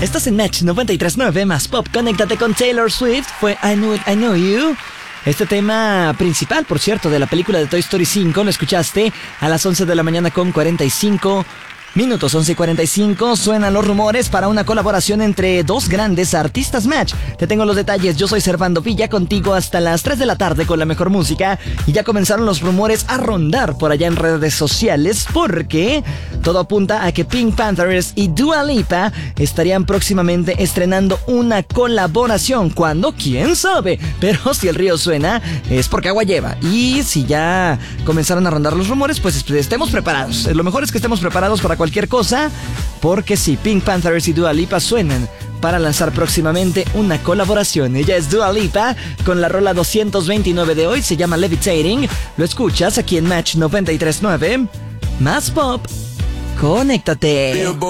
Estás en Match 93.9 más Pop. Conéctate con Taylor Swift. Fue I Know You. Este tema principal, por cierto, de la película de Toy Story 5, lo escuchaste a las 11 de la mañana con 45 minutos. 11:45, suenan los rumores para una colaboración entre dos grandes artistas. Match, te tengo los detalles. Yo soy Servando Villa, contigo hasta las 3 de la tarde con la mejor música. Y ya comenzaron los rumores a rondar por allá en redes sociales, porque todo apunta a que Pink Panthers y Dua Lipa estarían próximamente estrenando una colaboración. ¿Cuándo? ¿Quién sabe? Pero si el río suena, es porque agua lleva. Y si ya comenzaron a rondar los rumores, pues estemos preparados. Lo mejor es que estemos preparados para cualquier cosa, porque si Pink Panthers y Dua Lipa suenan para lanzar próximamente una colaboración. Ella es Dua Lipa con la rola 229 de hoy, se llama Levitating. Lo escuchas aquí en Match 93.9 más Pop. Conéctate.